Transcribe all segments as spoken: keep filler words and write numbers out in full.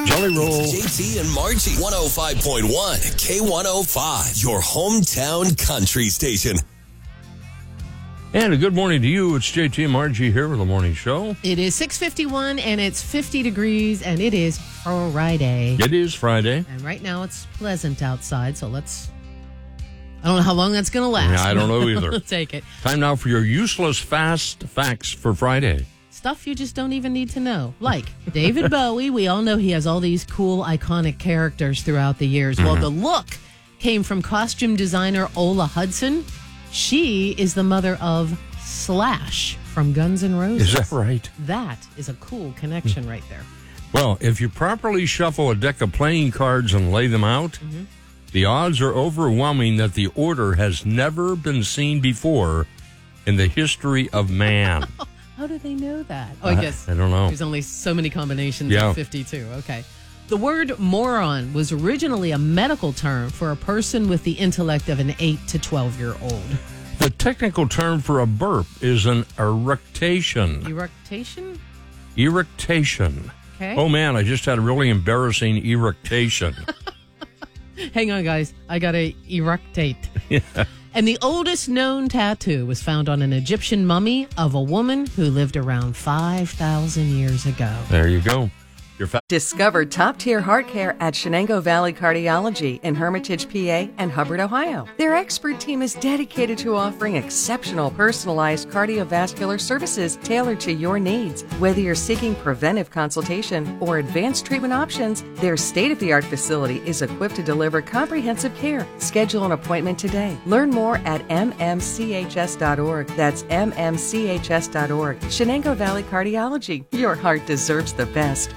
Jelly roll. It's J T and Margie. one oh five point one K one oh five. Your hometown country station. And a good morning to you. It's J T and Margie here with the morning show. It is six fifty-one and it's fifty degrees and it is Friday. It is Friday. And right now it's pleasant outside, so let's... I don't know how long that's going to last. Yeah, I don't know either. We'll take it. Time now for your useless fast facts for Friday. Stuff you just don't even need to know. Like David Bowie, we all know he has all these cool, iconic characters throughout the years. Mm-hmm. Well, the look came from costume designer Ola Hudson. She is the mother of Slash from Guns N' Roses. Is that right? That is a cool connection mm-hmm. right there. Well, if you properly shuffle a deck of playing cards and lay them out, mm-hmm. the odds are overwhelming that the order has never been seen before in the history of man. How do they know that? Oh, I guess. I don't know. There's only so many combinations yeah. of fifty-two. Okay. The word moron was originally a medical term for a person with the intellect of an eight to twelve-year-old. The technical term for a burp is an eructation. Eructation? Eructation. Okay. Oh, man, I just had a really embarrassing eructation. Hang on, guys. I got to eructate. Yeah. And the oldest known tattoo was found on an Egyptian mummy of a woman who lived around five thousand years ago. There you go. You're fa- Discover top-tier heart care at Shenango Valley Cardiology in Hermitage, P A and Hubbard, Ohio. Their expert team is dedicated to offering exceptional personalized cardiovascular services tailored to your needs. Whether you're seeking preventive consultation or advanced treatment options, their state-of-the-art facility is equipped to deliver comprehensive care. Schedule an appointment today. Learn more at m m c h s dot org. That's m m c h s dot org. Shenango Valley Cardiology. Your heart deserves the best.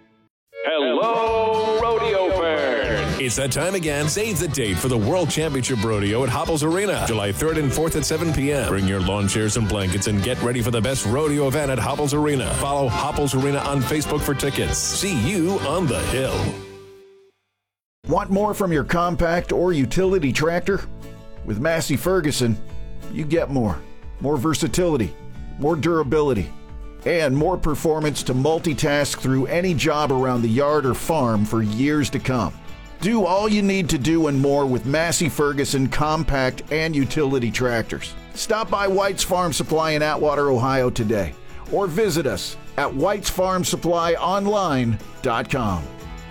Hello, Rodeo fans. It's that time again. Save the date for the World Championship Rodeo at Hopples Arena, July third and fourth at seven p.m. Bring your lawn chairs and blankets and get ready for the best rodeo event at Hopples Arena. Follow Hopples Arena on Facebook for tickets. See you on the hill. Want more from your compact or utility tractor? With Massey Ferguson, you get more. More versatility, more durability, and more performance to multitask through any job around the yard or farm for years to come. Do all you need to do and more with Massey Ferguson compact and utility tractors. Stop by White's Farm Supply in Atwater, Ohio today, or visit us at whites farm supply online dot com.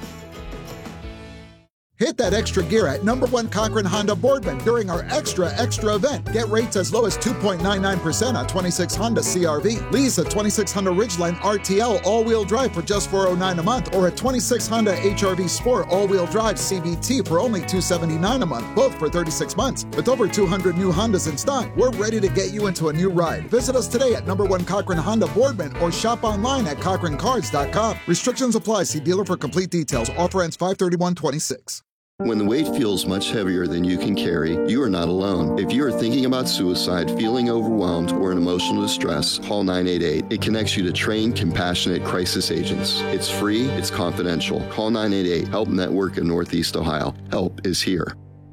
Hit that extra gear at number one Cochran Honda Boardman during our Extra Extra event. Get rates as low as two point nine nine percent on twenty-six Honda C R V. Lease a twenty-six Honda Ridgeline R T L all-wheel drive for just four hundred nine dollars a month, or a twenty-six Honda H R V Sport all-wheel drive C V T for only two hundred seventy-nine dollars a month, both for thirty-six months. With over two hundred new Hondas in stock, we're ready to get you into a new ride. Visit us today at number one Cochran Honda Boardman or shop online at cochran cards dot com. Restrictions apply. See dealer for complete details. Offer ends five thirty-one twenty-six. When the weight feels much heavier than you can carry, you are not alone. If you are thinking about suicide, feeling overwhelmed, or in emotional distress, call nine eight eight. It connects you to trained, compassionate crisis agents. It's free, it's confidential. Call nine eight eight, Help Network in Northeast Ohio. Help is here.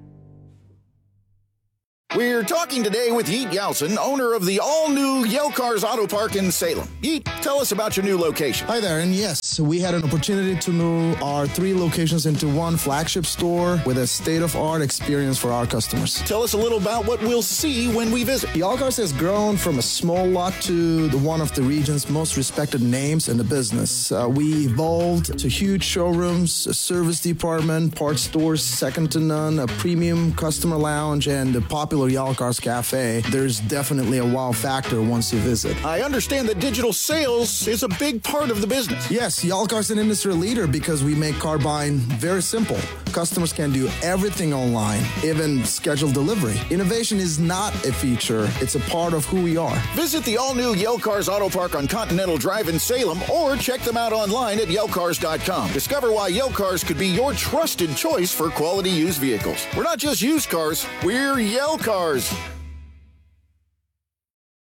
We're talking today with Yeet Yelson, owner of the all-new Yale Cars Auto Park in Salem. Yeet, tell us about your new location. Hi there, and yes, we had an opportunity to move our three locations into one flagship store with a state-of-art experience for our customers. Tell us a little about what we'll see when we visit. Yale Cars has grown from a small lot to the one of the region's most respected names in the business. Uh, we evolved to huge showrooms, a service department, parts stores second to none, a premium customer lounge, and a popular Yale Cars Cafe. There's definitely a wow factor once you visit. I understand that digital sales is a big part of the business. Yes, Yale Cars is an industry leader because we make car buying very simple. Customers can do everything online, even schedule delivery. Innovation is not a feature, it's a part of who we are. Visit the all-new Yale Cars Auto Park on Continental Drive in Salem or check them out online at yale cars dot com. Discover why Yale Cars could be your trusted choice for quality used vehicles. We're not just used cars, we're Yale Cars.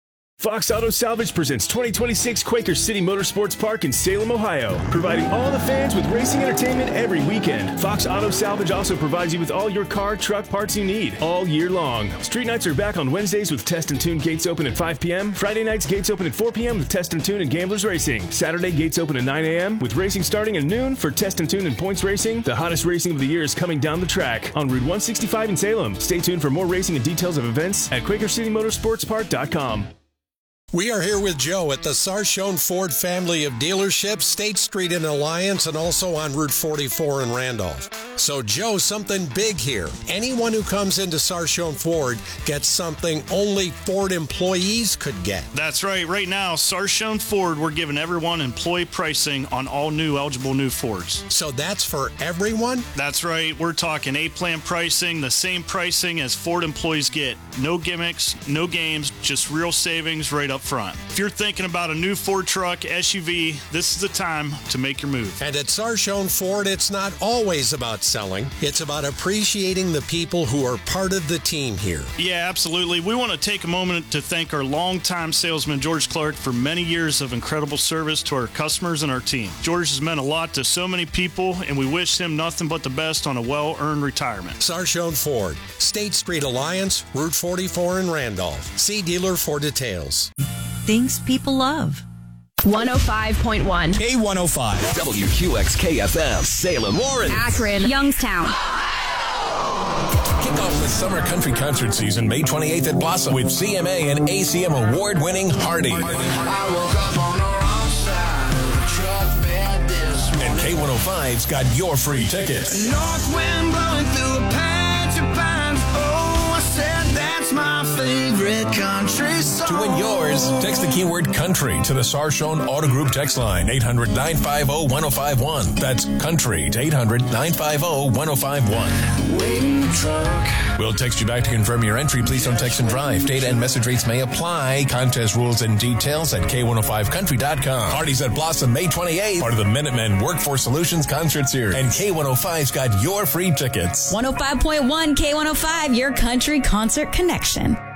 Fox Auto Salvage presents twenty twenty-six Quaker City Motorsports Park in Salem, Ohio, providing all the fans with racing entertainment every weekend. Fox Auto Salvage also provides you with all your car, truck parts you need all year long. Street nights are back on Wednesdays with Test and Tune gates open at five p.m. Friday nights gates open at four p.m. with Test and Tune and Gamblers Racing. Saturday gates open at nine a.m. with racing starting at noon for Test and Tune and Points Racing. The hottest racing of the year is coming down the track on Route one sixty-five in Salem. Stay tuned for more racing and details of events at Quaker City Motorsports Park dot com. We are here with Joe at the Sarchone Ford family of dealerships, State Street in Alliance, and also on Route forty-four in Randolph. So, Joe, something big here. Anyone who comes into Sarchone Ford gets something only Ford employees could get. That's right. Right now, Sarchone Ford, we're giving everyone employee pricing on all new eligible new Fords. So that's for everyone? That's right. We're talking A-plan pricing, the same pricing as Ford employees get. No gimmicks, no games, just real savings right up front. If you're thinking about a new Ford truck, S U V, this is the time to make your move. And at Sarchone Ford, it's not always about selling. It's about appreciating the people who are part of the team here. Yeah, absolutely. We want to take a moment to thank our longtime salesman, George Clark, for many years of incredible service to our customers and our team. George has meant a lot to so many people, and we wish him nothing but the best on a well-earned retirement. Sarchone Ford, State Street Alliance, Route forty-four in Randolph. See dealer for details. Things people love. one oh five point one. K one oh five. W Q X K F M. Salem, Warren. Akron. Youngstown. Kick off the summer country concert season May twenty-eighth at Blossom with C M A and A C M award-winning Hardy. And K one oh five's got your free tickets. North wind blowing through a patch of pines. Oh, I said that's my favorite country song. To win yours, text the keyword country to the Sarchone Auto Group text line, eight hundred, nine five zero, one zero five one. That's country to eight hundred, nine five zero, one zero five one. Waiting the truck. We'll text you back to confirm your entry. Please don't text and drive. Data and message rates may apply. Contest rules and details at K one oh five country dot com. Parties at Blossom May twenty-eighth. Part of the Minutemen Workforce Solutions Concert Series. And K one oh five's got your free tickets. one oh five point one K one oh five, your country concert connection.